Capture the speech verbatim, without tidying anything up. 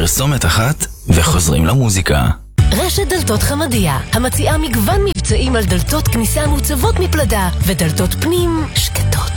פרסומת אחת וחוזרים למוזיקה. רשת דלתות חמדיה, המציעה מגוון מבצעים על דלתות כניסה מוצבות מפלדה ודלתות פנים שקטות